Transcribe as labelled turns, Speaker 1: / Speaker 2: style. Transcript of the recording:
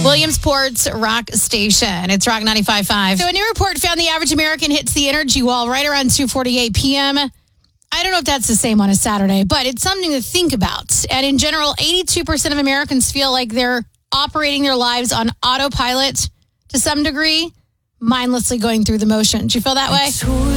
Speaker 1: Williamsport's Rock Station. It's Rock 95.5. So a new report found the average American hits the energy wall right around 2:48 p.m. I don't know if that's the same on a Saturday, but it's something to think about. And in general, 82% of Americans feel like they're operating their lives on autopilot to some degree, mindlessly going through the motions. Do you feel that way?